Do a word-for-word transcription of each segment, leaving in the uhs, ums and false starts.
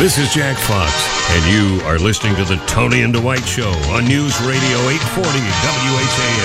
This is Jack Fox, and you are listening to the Tony and Dwight Show on News Radio eight forty W H A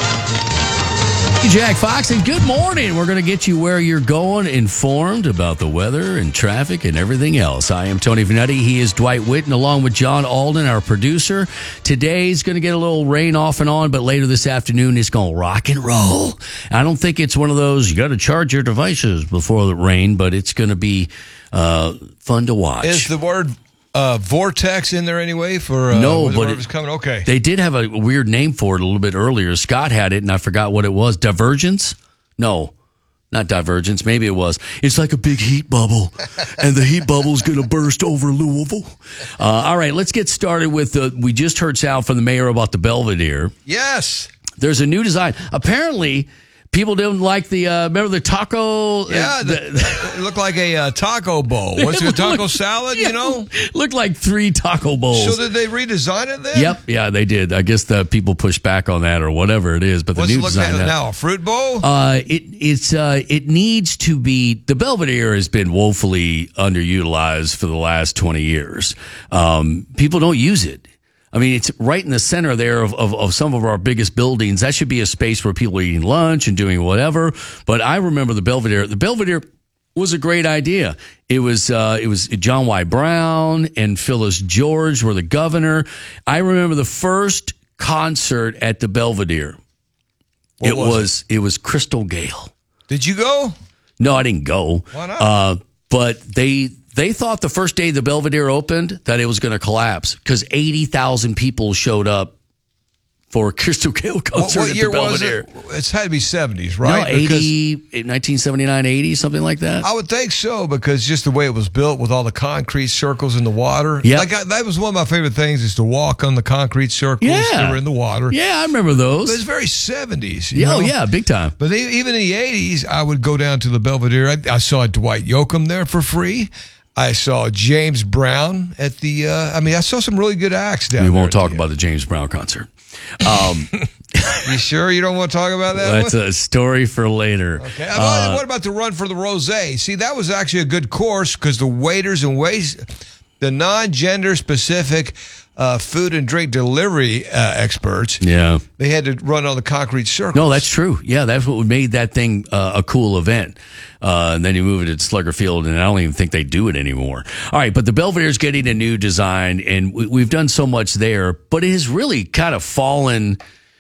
S. Hey, Jack Fox, and good morning. We're going to get you where you're going, informed about the weather and traffic and everything else. I am Tony Vanetti. He is Dwight Witten, along with John Alden, our producer. Today's going to get a little rain off and on, but later this afternoon, it's going to rock and roll. I don't think it's one of those, you got to charge your devices before the rain, but it's going to be uh, fun to watch. Is the word uh, vortex in there anyway for uh, no, when the but word was coming? Okay. They did have a weird name for it a little bit earlier. Scott had it, and I forgot what it was. Divergence? No, not divergence. Maybe it was. It's like a big heat bubble, and the heat bubble's going to burst over Louisville. Uh, all right, let's get started with the. We just heard sound from the mayor about the Belvedere. Yes. There's a new design. Apparently, people didn't like the, uh, remember the taco? Yeah, uh, the, it looked like a uh, taco bowl. What's it, a taco looked, salad, yeah, you know? Looked like three taco bowls. So did they redesign it then? Yep, yeah, they did. I guess the people pushed back on that or whatever it is, but the What's new it look design like now? A fruit bowl? Uh, it it's uh, it needs to be. The Belvedere has been woefully underutilized for the last twenty years. Um, people don't use it. I mean, it's right in the center there of, of, of some of our biggest buildings. That should be a space where people are eating lunch and doing whatever. But I remember the Belvedere. The Belvedere was a great idea. It was uh, it was John Y. Brown and Phyllis George were the governor. I remember the first concert at the Belvedere. What it was was it? it was Crystal Gale. Did you go? No, I didn't go. Why not? Uh, but they they thought the first day the Belvedere opened that it was going to collapse because eighty thousand people showed up for a Crystal Gale concert What, what year at the Belvedere. was it? It's had to be seventies, right? No, eighty, nineteen seventy-nine, eighty, something like that. I would think so, because just the way it was built with all the concrete circles in the water. Yep. Like I, that was one of my favorite things, is to walk on the concrete circles Yeah. that were in the water. Yeah, I remember those. It was very seventies. you Yeah, oh, know? yeah, big time. But they, even in the eighties, I would go down to the Belvedere. I, I saw Dwight Yoakam there for free. I saw James Brown at the, uh, I mean, I saw some really good acts down We there. won't talk the, about the James Brown concert. Um, You sure you don't want to talk about that? that's one? a story for later. Okay. Uh, what about the run for the rosé? See, that was actually a good course, because the waiters and ways, the non-gender specific uh, food and drink delivery uh, experts, yeah. they had to run on the concrete circles. No, that's true. Yeah, that's what made that thing uh, a cool event. Uh, and then you move it to Slugger Field, and I don't even think they do it anymore. All right, but the Belvedere's getting a new design, and we, we've done so much there, but it has really kind of fallen.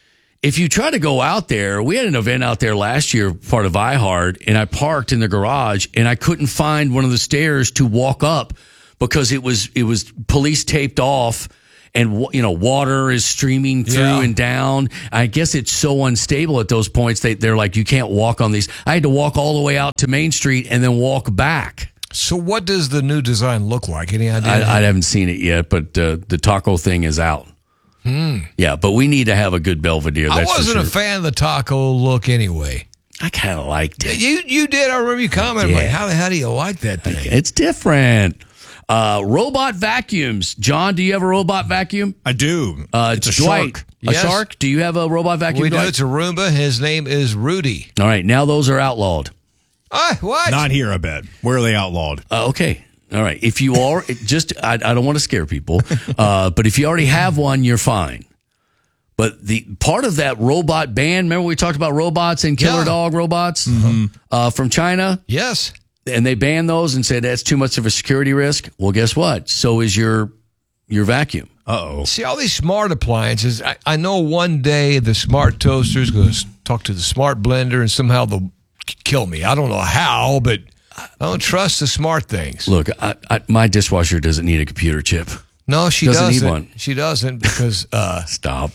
If you try to go out there, we had an event out there last year, part of iHeart, and I parked in the garage, and I couldn't find one of the stairs to walk up because it was it was police taped off. And, you know, water is streaming through Yeah. and down. I guess it's so unstable at those points. They, they're like, you can't walk on these. I had to walk all the way out to Main Street and then walk back. So what does the new design look like? Any idea? I, I haven't seen it yet, but uh, the taco thing is out. Hmm. Yeah, but we need to have a good Belvedere. I That's for wasn't sure. a fan of the taco look anyway. I kind of liked it. You you did. I remember you commenting, Yeah. like, how, how do you like that thing? It's different. Uh, robot vacuums. John, do you have a robot vacuum? I do. Uh, it's a Dwight, shark. A Yes. shark? Do you have a robot vacuum? We do. Dwight? It's a Roomba. His name is Rudy. All right, now those are outlawed. Ah, what? Not here, I bet. Where are they outlawed? Uh, okay. All right. If you are, it just, I, I don't want to scare people, uh, but if you already have one, you're fine. But the part of that robot ban, remember we talked about robots and killer Yeah. dog robots uh, from China? Yes. And they banned those and said that's too much of a security risk. Well, guess what? So is your your vacuum. Uh-oh. See, all these smart appliances, I, I know one day the smart toaster is going to talk to the smart blender and somehow they'll k- kill me. I don't know how, but I don't trust the smart things. Look, I, I, my dishwasher doesn't need a computer chip. No, she Doesn't doesn't. need one. She doesn't, because uh, Stop.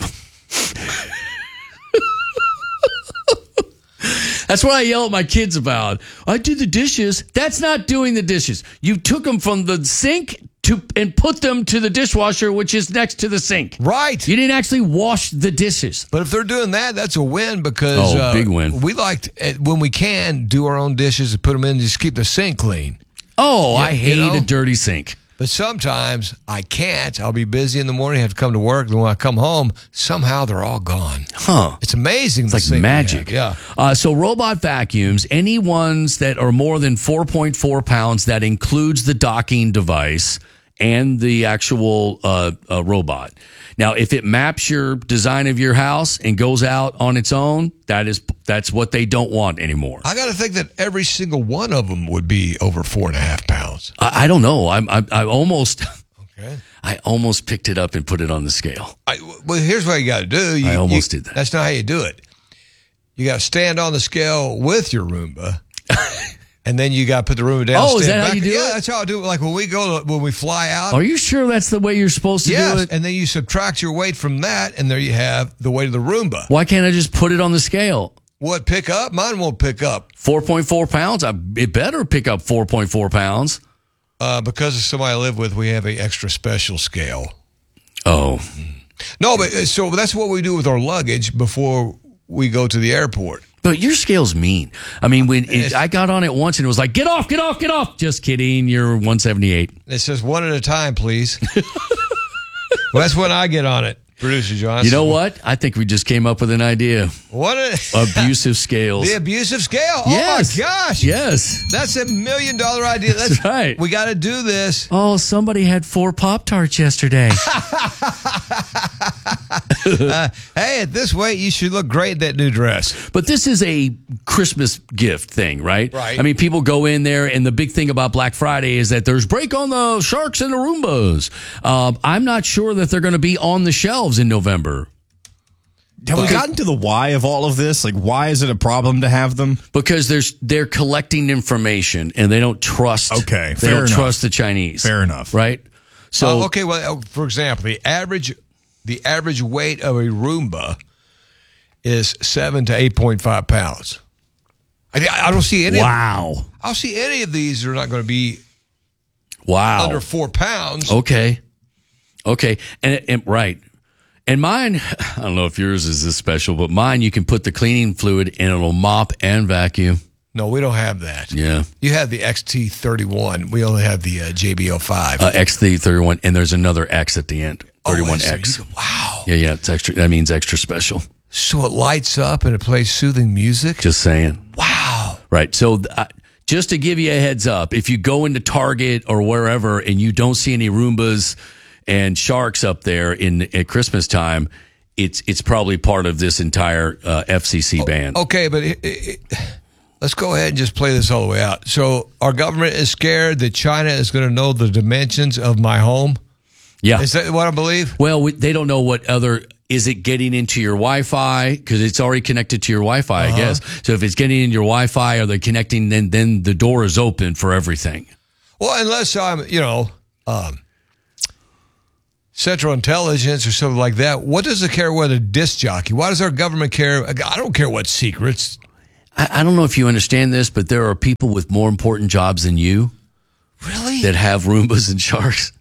That's what I yell at my kids about. I do the dishes. That's not doing the dishes. You took them from the sink to and put them to the dishwasher, which is next to the sink. right. You didn't actually wash the dishes. But if they're doing that, that's a win, because Oh, uh, big win. we like to, uh, when we can, do our own dishes and put them in, just keep the sink clean. Oh, I you hate know? a dirty sink. But sometimes I can't. I'll be busy in the morning, have to come to work. Then when I come home, somehow they're all gone. Huh. It's amazing. It's like magic. Yeah. Uh, so robot vacuums, any ones that are more than four point four pounds, that includes the docking device, and the actual uh, uh, robot. Now, if it maps your design of your house and goes out on its own, that is that's what they don't want anymore. I got to think that every single one of them would be over four and a half pounds. I, I don't know. I'm I, I almost Okay. I almost picked it up and put it on the scale. I, well, here's what you got to do. You, I almost you, did that. That's not how you do it. You got to stand on the scale with your Roomba. And then you got to put the Roomba down. Oh, is stand that how back. you do yeah, it? that's how I do it. Like when we go, to, when we fly out. Are you sure that's the way you're supposed to yes, do it? and then you subtract your weight from that, and there you have the weight of the Roomba. Why can't I just put it on the scale? What, pick up? Mine won't pick up. four point four pounds? I, it better pick up four point four pounds. Uh, because of somebody I live with, we have a extra special scale. Oh. No, but uh, so that's what we do with our luggage before we go to the airport. But your scale's mean. I mean, when it, I got on it once and it was like, get off, get off, get off. Just kidding. You're one seventy-eight. It says one at a time, please. Well, that's when I get on it, Producer John. You know what? I think we just came up with an idea. What? A, Abusive scales. the abusive scale? Yes. Oh, my gosh. Yes. That's a million dollar idea. That's, That's right. We got to do this. Oh, somebody had four Pop-Tarts yesterday. uh, hey, at this weight, you should look great in that new dress. But this is a Christmas gift thing, right? Right. I mean, people go in there, and the big thing about Black Friday is that there's break on the Sharks and the Roombas. Um, I'm not sure that they're going to be on the shelves in November. Have we gotten to the why of all of this? Like, why is it a problem to have them? Because there's they're collecting information, and they don't trust. Okay, they fair don't enough. trust the Chinese. Fair enough. right? So Uh, okay, well, uh, for example, the average the average weight of a Roomba is seven to eight point five pounds. I, I don't see any. wow, I don't see any of these are not going to be wow, under four pounds. Okay, okay, and, and right. And mine, I don't know if yours is this special, but mine, you can put the cleaning fluid and it'll mop and vacuum. No, we don't have that. Yeah. You have the X T thirty-one. We only have the uh, J B L five. Uh, X thirty-one, and there's another X at the end. thirty-one X. Oh, wow. Yeah, yeah, it's extra. That means extra special. So it lights up and it plays soothing music? Just saying. Wow. Right. So uh, just to give you a heads up, if you go into Target or wherever and you don't see any Roombas and Sharks up there in at Christmas time, it's it's probably part of this entire uh, F C C ban. Okay, but it, it, let's go ahead and just play this all the way out. So our government is scared that China is going to know the dimensions of my home? Yeah. Is that what I believe? Well, we, they don't know what other. Is it getting into your Wi-Fi? Because it's already connected to your Wi-Fi, Uh-huh. I guess. So if it's getting in your Wi-Fi, are they connecting? Then then the door is open for everything. Well, unless I'm, you know, um, Central Intelligence or something like that. What does it care what a disc jockey? Why does our government care? I don't care what secrets. I, I don't know if you understand this, but there are people with more important jobs than you Really? that have Roombas and Sharks.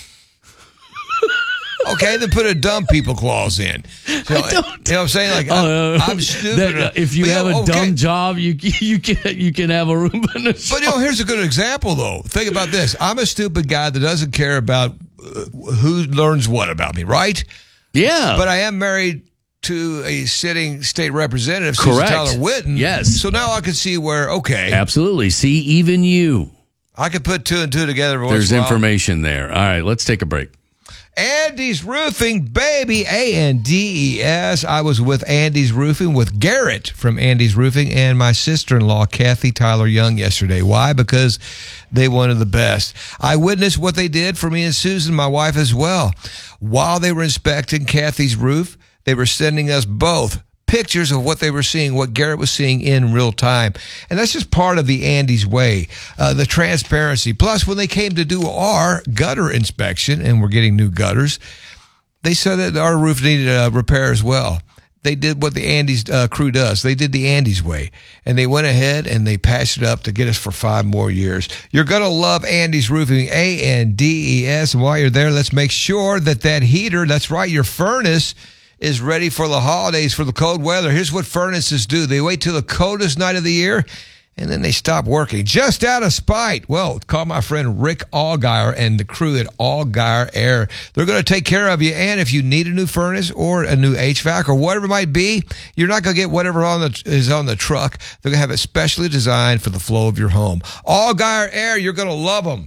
Okay, then put a dumb people clause in. So, you know what I'm saying? Like, I'm, Uh, I'm stupid. that, uh, if you But, have a okay. dumb job, you you can you can have a Roomba and a But Shark. you know, here's a good example, though. Think about this. I'm a stupid guy that doesn't care about uh, who learns what about me, right? Yeah, But I am married to a sitting state representative, Susan Correct. Tyler Whitten. Yes. So now I can see where, okay, absolutely. See, even you, I can put two and two together. every there's once in a while. information there. All right, let's take a break. Andy's Roofing, baby, A N D E S. I was with Andy's Roofing with Garrett from Andy's Roofing and my sister-in-law, Kathy Tyler Young, yesterday. Why? Because they wanted the best. I witnessed what they did for me and Susan, my wife, as well. While they were inspecting Kathy's roof, they were sending us both pictures of what they were seeing, what Garrett was seeing in real time. And that's just part of the Andy's way, uh, the transparency. Plus, when they came to do our gutter inspection, and we're getting new gutters, they said that our roof needed uh, repair as well. They did what the Andy's uh, crew does. They did the Andy's way. And they went ahead and they patched it up to get us for five more years. You're going to love Andy's Roofing, A N D E S. And while you're there, let's make sure that that heater, that's right, your furnace, is ready for the holidays, for the cold weather. Here's what furnaces do. They wait till the coldest night of the year, and then they stop working just out of spite. Well, call my friend Rick Allgaier and the crew at Allgaier Air. They're going to take care of you, and if you need a new furnace or a new H V A C or whatever it might be, you're not going to get whatever on the, is on the truck. They're going to have it specially designed for the flow of your home. Allgaier Air, you're going to love them.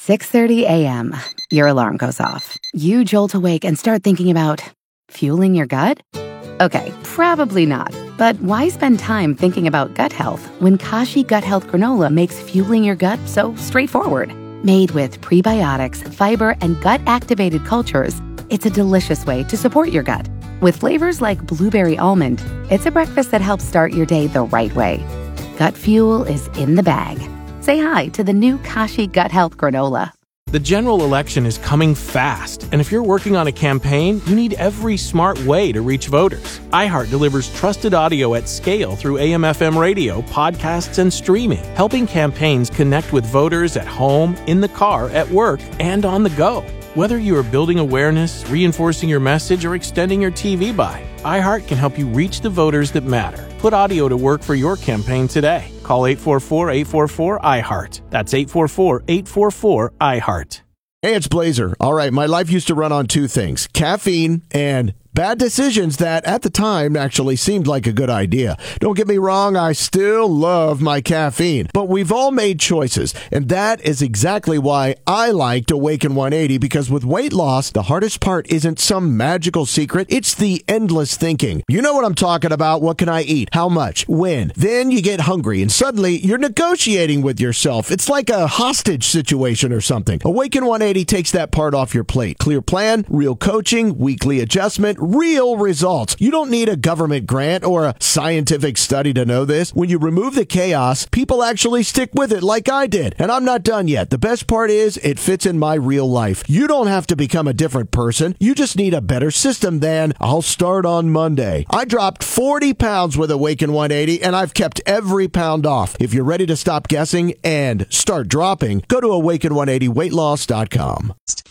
six thirty a.m., your alarm goes off. You jolt awake and start thinking about fueling your gut? Okay, probably not. But why spend time thinking about gut health when Kashi Gut Health Granola makes fueling your gut so straightforward? Made with prebiotics, fiber, and gut-activated cultures, it's a delicious way to support your gut. With flavors like blueberry almond, it's a breakfast that helps start your day the right way. Gut fuel is in the bag. Say hi to the new Kashi Gut Health Granola. The general election is coming fast, and if you're working on a campaign, you need every smart way to reach voters. iHeart delivers trusted audio at scale through A M F M radio, podcasts, and streaming, helping campaigns connect with voters at home, in the car, at work, and on the go. Whether you are building awareness, reinforcing your message, or extending your T V buy, iHeart can help you reach the voters that matter. Put audio to work for your campaign today. Call eight four four, eight four four, I heart. That's eight four four, eight four four, I heart. Hey, it's Blazer. All right, my life used to run on two things, caffeine and bad decisions that at the time actually seemed like a good idea. Don't get me wrong, I still love my caffeine, but we've all made choices, and that is exactly why I liked Awaken one eighty, because with weight loss, the hardest part isn't some magical secret, it's the endless thinking. You know what I'm talking about. What can I eat? How much? When? Then you get hungry, and suddenly you're negotiating with yourself. It's like a hostage situation or something. Awaken one eighty takes that part off your plate. Clear plan, real coaching, weekly adjustment, real results. You don't need a government grant or a scientific study to know this. When you remove the chaos, people actually stick with it like I did. And I'm not done yet. The best part is it fits in my real life. You don't have to become a different person. You just need a better system than I'll start on Monday. I dropped forty pounds with Awaken one eighty, and I've kept every pound off. If you're ready to stop guessing and start dropping, go to awaken one eighty weight loss dot com.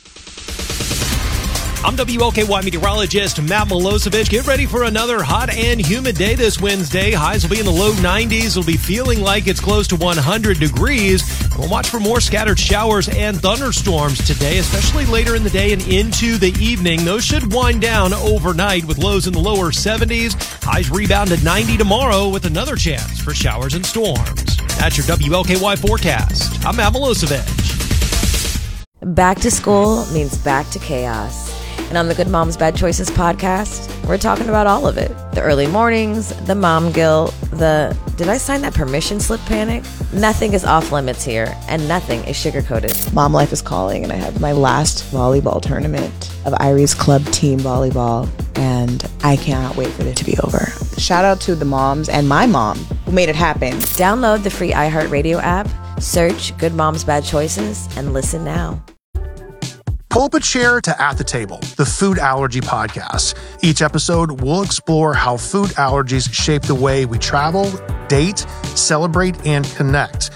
I'm W L K Y meteorologist Matt Milosevic. Get ready for another hot and humid day this Wednesday. Highs will be in the low nineties. It'll be feeling like it's close to one hundred degrees. We'll watch for more scattered showers and thunderstorms today, especially later in the day and into the evening. Those should wind down overnight with lows in the lower seventies. Highs rebound to ninety tomorrow with another chance for showers and storms. That's your W L K Y forecast. I'm Matt Milosevic. Back to school means back to chaos. And on the Good Moms Bad Choices podcast, we're talking about all of it. The early mornings, the mom guilt, the did I sign that permission slip panic? Nothing is off limits here, and nothing is sugar-coated. Mom life is calling, and I have my last volleyball tournament of Irie's Club Team Volleyball, and I cannot wait for it to be over. Shout out to the moms and my mom who made it happen. Download the free iHeartRadio app, search Good Moms Bad Choices, and listen now. Pull up a chair to At the Table, the food allergy podcast. Each episode, we'll explore how food allergies shape the way we travel, date, celebrate, and connect.